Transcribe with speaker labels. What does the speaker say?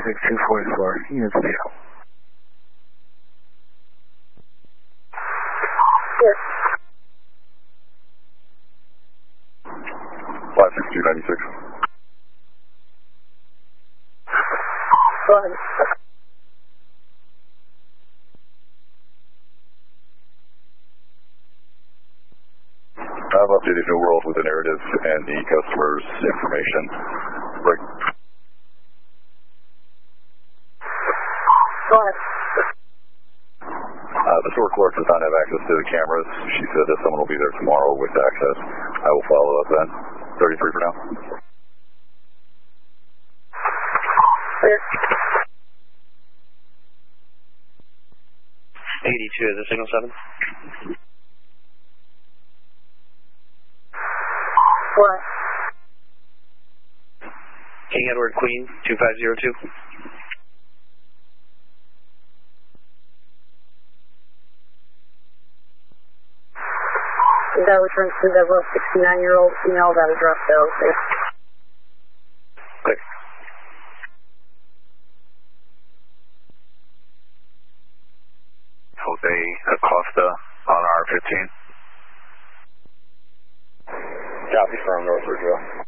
Speaker 1: 244, units PO.
Speaker 2: Yes.
Speaker 3: 56296.
Speaker 2: Go ahead.
Speaker 3: I've updated New World with the narrative and the customer's information. Right.
Speaker 2: Go ahead.
Speaker 3: The store clerk does not have access to the cameras. She said that someone will be there tomorrow with access. I will follow up then. 33 for now.
Speaker 2: Clear.
Speaker 4: 82, is it signal 7?
Speaker 2: What?
Speaker 4: King Edward Queen, 2502.
Speaker 2: That returns to the 69-year-old female that address there.
Speaker 4: Click.
Speaker 3: Jose Acosta on R15.
Speaker 5: Copy from North Ridgeville.